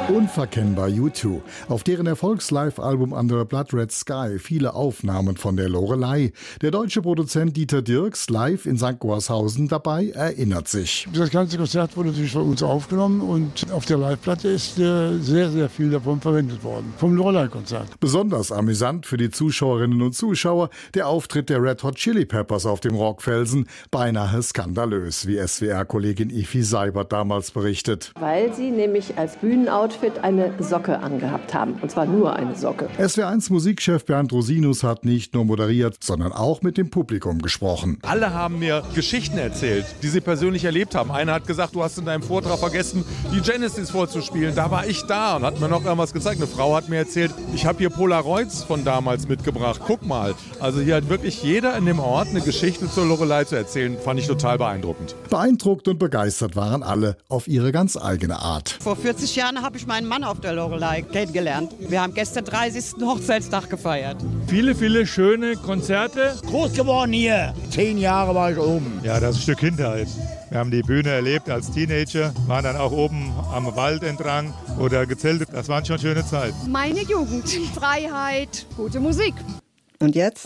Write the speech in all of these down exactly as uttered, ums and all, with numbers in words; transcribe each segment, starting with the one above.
Unverkennbar U zwei. Auf deren Erfolgs-Live-Album Under a Blood Red Sky viele Aufnahmen von der Loreley. Der deutsche Produzent Dieter Dirks, live in Sankt Goarshausen dabei, erinnert sich. Das ganze Konzert wurde natürlich von uns aufgenommen und auf der Live-Platte ist äh, sehr, sehr viel davon verwendet worden. Vom Loreley-Konzert. Besonders amüsant für die Zuschauerinnen und Zuschauer der Auftritt der Red Hot Chili Peppers auf dem Rockfelsen. Beinahe skandalös, wie S W R-Kollegin Ifi Seibert damals berichtet. Weil sie nämlich als Bühnenoutfit eine Socke angehabt haben. Und zwar nur eine Socke. S W R eins Musikchef Bernd Rosinus hat nicht nur moderiert, sondern auch mit dem Publikum gesprochen. Alle haben mir Geschichten erzählt, die sie persönlich erlebt haben. Einer hat gesagt, du hast in deinem Vortrag vergessen, die Genesis vorzuspielen. Da war ich da und hat mir noch irgendwas gezeigt. Eine Frau hat mir erzählt, ich habe hier Polaroids von damals mitgebracht. Guck mal. Also hier hat wirklich jeder in dem Ort eine Geschichte zur Loreley zu erzählen. Fand ich total beeindruckend. Beeindruckt und begeistert waren alle auf ihre ganz eigene Art. Vor vierzig Jahren habe ich meinen Mann auf der Loreley kennengelernt. Wir haben gestern dreißigsten Hochzeitstag gefeiert. Viele, viele schöne Konzerte. Groß geworden hier. Zehn Jahre war ich oben. Ja, das ist ein Stück Kindheit. Wir haben die Bühne erlebt als Teenager, waren dann auch oben am Wald entlang oder gezeltet. Das waren schon schöne Zeiten. Meine Jugend, Freiheit, gute Musik. Und jetzt?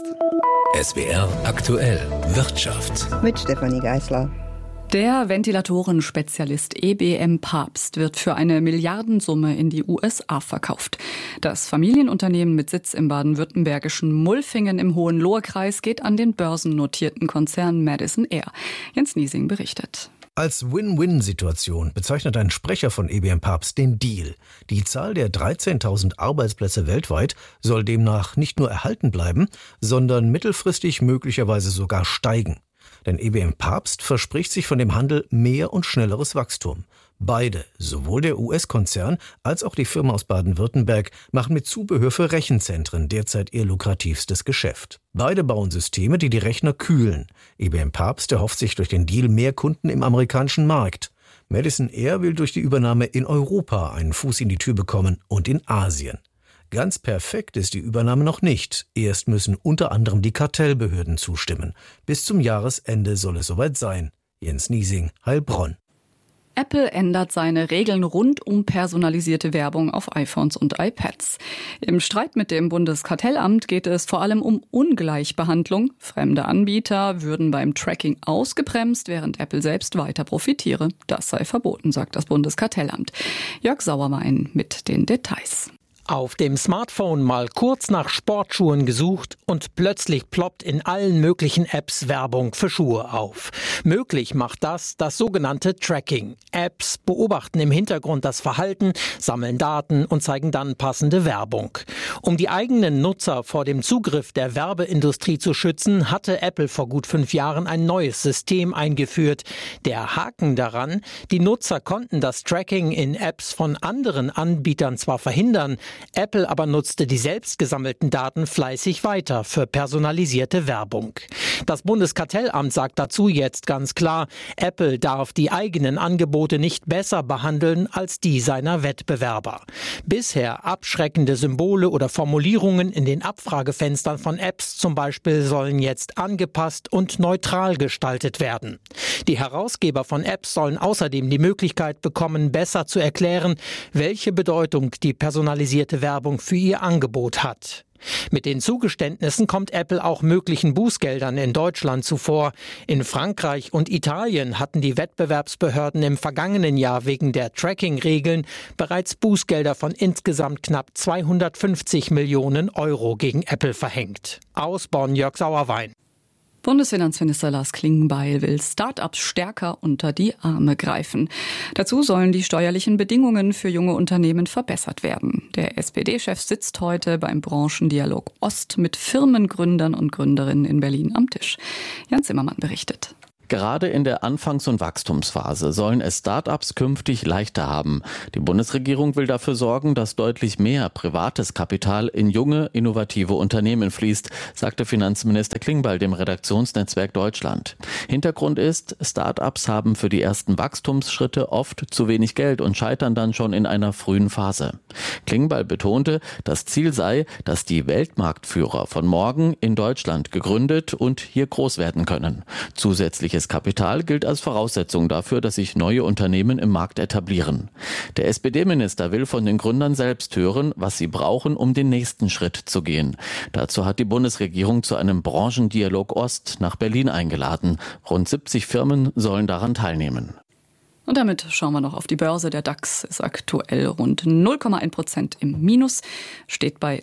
S W R aktuell Wirtschaft. Mit Stefanie Geisler. Der Ventilatoren-Spezialist E B M Papst wird für eine Milliardensumme in die U S A verkauft. Das Familienunternehmen mit Sitz im baden-württembergischen Mulfingen im Hohenlohe-Kreis geht an den börsennotierten Konzern Madison Air. Jens Niesing berichtet. Als Win-Win-Situation bezeichnet ein Sprecher von E B M Papst den Deal. Die Zahl der dreizehntausend Arbeitsplätze weltweit soll demnach nicht nur erhalten bleiben, sondern mittelfristig möglicherweise sogar steigen. Denn E B M Papst verspricht sich von dem Handel mehr und schnelleres Wachstum. Beide, sowohl der U S-Konzern als auch die Firma aus Baden-Württemberg, machen mit Zubehör für Rechenzentren derzeit ihr lukrativstes Geschäft. Beide bauen Systeme, die die Rechner kühlen. E B M Papst erhofft sich durch den Deal mehr Kunden im amerikanischen Markt. Madison Air will durch die Übernahme in Europa einen Fuß in die Tür bekommen und in Asien. Ganz perfekt ist die Übernahme noch nicht. Erst müssen unter anderem die Kartellbehörden zustimmen. Bis zum Jahresende soll es soweit sein. Jens Niesing, Heilbronn. Apple ändert seine Regeln rund um personalisierte Werbung auf iPhones und iPads. Im Streit mit dem Bundeskartellamt geht es vor allem um Ungleichbehandlung. Fremde Anbieter würden beim Tracking ausgebremst, während Apple selbst weiter profitiere. Das sei verboten, sagt das Bundeskartellamt. Jörg Sauerwein mit den Details. Auf dem Smartphone mal kurz nach Sportschuhen gesucht und plötzlich ploppt in allen möglichen Apps Werbung für Schuhe auf. Möglich macht das das sogenannte Tracking. Apps beobachten im Hintergrund das Verhalten, sammeln Daten und zeigen dann passende Werbung. Um die eigenen Nutzer vor dem Zugriff der Werbeindustrie zu schützen, hatte Apple vor gut fünf Jahren ein neues System eingeführt. Der Haken daran: Die Nutzer konnten das Tracking in Apps von anderen Anbietern zwar verhindern, Apple aber nutzte die selbst gesammelten Daten fleißig weiter für personalisierte Werbung. Das Bundeskartellamt sagt dazu jetzt ganz klar, Apple darf die eigenen Angebote nicht besser behandeln als die seiner Wettbewerber. Bisher abschreckende Symbole oder Formulierungen in den Abfragefenstern von Apps zum Beispiel sollen jetzt angepasst und neutral gestaltet werden. Die Herausgeber von Apps sollen außerdem die Möglichkeit bekommen, besser zu erklären, welche Bedeutung die personalisierte Werbung für ihr Angebot hat. Mit den Zugeständnissen kommt Apple auch möglichen Bußgeldern in Deutschland zuvor. In Frankreich und Italien hatten die Wettbewerbsbehörden im vergangenen Jahr wegen der Tracking-Regeln bereits Bußgelder von insgesamt knapp zweihundertfünfzig Millionen Euro gegen Apple verhängt. Aus Bonn, Jörg Sauerwein. Bundesfinanzminister Lars Klingbeil will Start-ups stärker unter die Arme greifen. Dazu sollen die steuerlichen Bedingungen für junge Unternehmen verbessert werden. Der S P D-Chef sitzt heute beim Branchendialog Ost mit Firmengründern und Gründerinnen in Berlin am Tisch. Jan Zimmermann berichtet. Gerade in der Anfangs- und Wachstumsphase sollen es Start-ups künftig leichter haben. Die Bundesregierung will dafür sorgen, dass deutlich mehr privates Kapital in junge, innovative Unternehmen fließt, sagte Finanzminister Klingbeil dem Redaktionsnetzwerk Deutschland. Hintergrund ist, Start-ups haben für die ersten Wachstumsschritte oft zu wenig Geld und scheitern dann schon in einer frühen Phase. Klingbeil betonte, das Ziel sei, dass die Weltmarktführer von morgen in Deutschland gegründet und hier groß werden können. Zusätzlich menschliches Kapital gilt als Voraussetzung dafür, dass sich neue Unternehmen im Markt etablieren. Der S P D-Minister will von den Gründern selbst hören, was sie brauchen, um den nächsten Schritt zu gehen. Dazu hat die Bundesregierung zu einem Branchendialog Ost nach Berlin eingeladen. Rund siebzig Firmen sollen daran teilnehmen. Und damit schauen wir noch auf die Börse. Der DAX ist aktuell rund null Komma eins Prozent im Minus, steht bei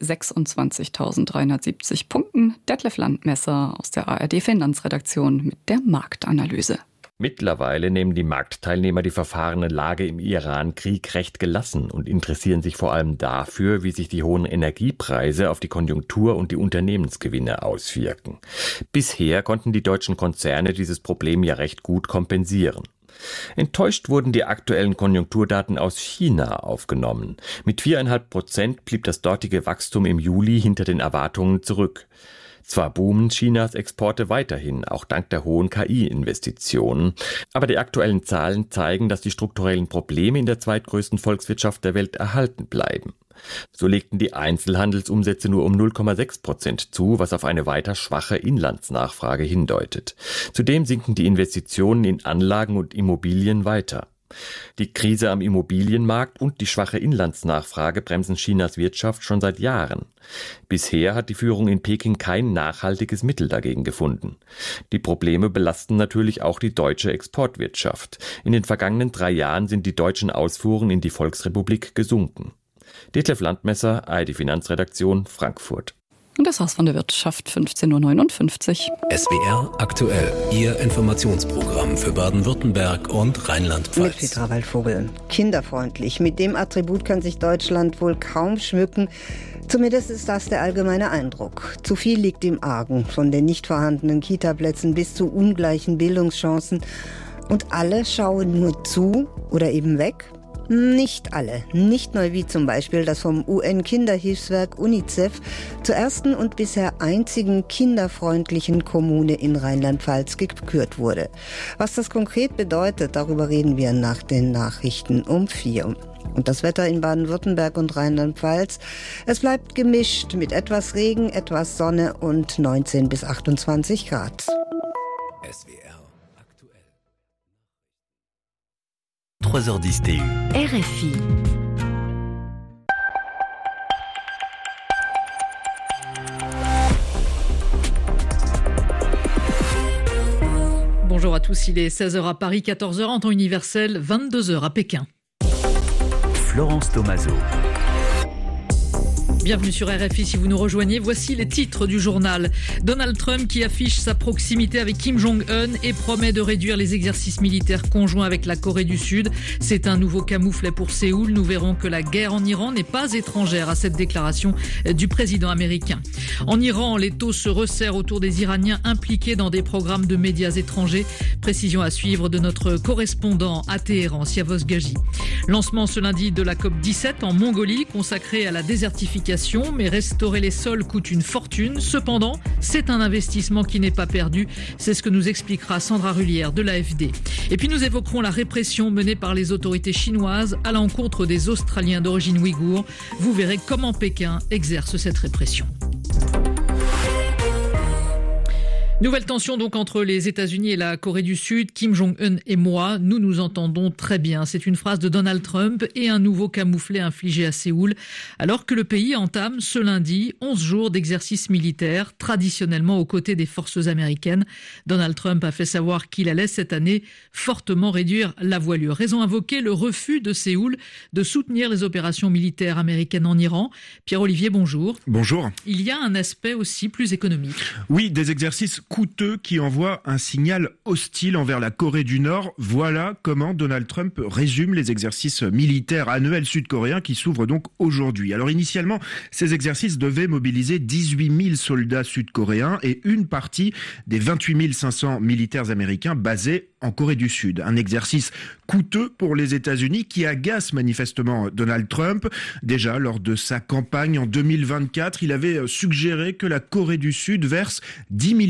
sechsundzwanzigtausenddreihundertsiebzig Punkten. Detlef Landmesser aus der A R D-Finanzredaktion mit der Marktanalyse. Mittlerweile nehmen die Marktteilnehmer die verfahrene Lage im Iran-Krieg recht gelassen und interessieren sich vor allem dafür, wie sich die hohen Energiepreise auf die Konjunktur und die Unternehmensgewinne auswirken. Bisher konnten die deutschen Konzerne dieses Problem ja recht gut kompensieren. Enttäuscht wurden die aktuellen Konjunkturdaten aus China aufgenommen. Mit viereinhalb Prozent blieb das dortige Wachstum im Juli hinter den Erwartungen zurück. Zwar boomen Chinas Exporte weiterhin, auch dank der hohen K I-Investitionen, aber die aktuellen Zahlen zeigen, dass die strukturellen Probleme in der zweitgrößten Volkswirtschaft der Welt erhalten bleiben. So legten die Einzelhandelsumsätze nur um null Komma sechs Prozent zu, was auf eine weiter schwache Inlandsnachfrage hindeutet. Zudem sinken die Investitionen in Anlagen und Immobilien weiter. Die Krise am Immobilienmarkt und die schwache Inlandsnachfrage bremsen Chinas Wirtschaft schon seit Jahren. Bisher hat die Führung in Peking kein nachhaltiges Mittel dagegen gefunden. Die Probleme belasten natürlich auch die deutsche Exportwirtschaft. In den vergangenen drei Jahren sind die deutschen Ausfuhren in die Volksrepublik gesunken. Detlef Landmesser, A R D Finanzredaktion, Frankfurt. Und das war's von der Wirtschaft, fünfzehn Uhr neunundfünfzig. S W R aktuell, Ihr Informationsprogramm für Baden-Württemberg und Rheinland-Pfalz. Mit Petra Waldvogel. Kinderfreundlich. Mit dem Attribut kann sich Deutschland wohl kaum schmücken. Zumindest ist das der allgemeine Eindruck. Zu viel liegt im Argen, von den nicht vorhandenen Kitaplätzen bis zu ungleichen Bildungschancen. Und alle schauen nur zu oder eben weg. Nicht alle. Nicht neu wie zum Beispiel das vom U N-Kinderhilfswerk UNICEF zur ersten und bisher einzigen kinderfreundlichen Kommune in Rheinland-Pfalz gekürt wurde. Was das konkret bedeutet, darüber reden wir nach den Nachrichten um vier. Und das Wetter in Baden-Württemberg und Rheinland-Pfalz. Es bleibt gemischt mit etwas Regen, etwas Sonne und neunzehn bis achtundzwanzig Grad. S W R aktuell. trois heures dix T U. R F I. Bonjour à tous, il est seize heures à Paris, quatorze heures en temps universel, vingt-deux heures à Pékin. Florence Tomaso. Bienvenue sur R F I si vous nous rejoignez. Voici les titres du journal. Donald Trump qui affiche sa proximité avec Kim Jong-un et promet de réduire les exercices militaires conjoints avec la Corée du Sud. C'est un nouveau camouflet pour Séoul. Nous verrons que la guerre en Iran n'est pas étrangère à cette déclaration du président américain. En Iran, les taux se resserrent autour des Iraniens impliqués dans des programmes de médias étrangers. Précision à suivre de notre correspondant à Téhéran, Siavos Gaji. Lancement ce lundi de la COP dix-sept en Mongolie, consacrée à la désertification. Mais restaurer les sols coûte une fortune. Cependant, c'est un investissement qui n'est pas perdu. C'est ce que nous expliquera Sandra Rullière de l'A F D. Et puis nous évoquerons la répression menée par les autorités chinoises à l'encontre des Australiens d'origine ouïghour. Vous verrez comment Pékin exerce cette répression. Nouvelle tension donc entre les États-Unis et la Corée du Sud. Kim Jong-un et moi, nous nous entendons très bien. C'est une phrase de Donald Trump et un nouveau camouflet infligé à Séoul. Alors que le pays entame ce lundi onze jours d'exercice militaire, traditionnellement aux côtés des forces américaines. Donald Trump a fait savoir qu'il allait cette année fortement réduire la voilure. Raison invoquée, le refus de Séoul de soutenir les opérations militaires américaines en Iran. Pierre-Olivier, bonjour. Bonjour. Il y a un aspect aussi plus économique. Oui, des exercices coûteux qui envoie un signal hostile envers la Corée du Nord. Voilà comment Donald Trump résume les exercices militaires annuels sud-coréens qui s'ouvrent donc aujourd'hui. Alors initialement, ces exercices devaient mobiliser dix-huit mille soldats sud-coréens et une partie des vingt-huit mille cinq cents militaires américains basés en Corée du Sud. Un exercice coûteux pour les États-Unis qui agace manifestement Donald Trump. Déjà, lors de sa campagne en deux mille vingt-quatre, il avait suggéré que la Corée du Sud verse dix millions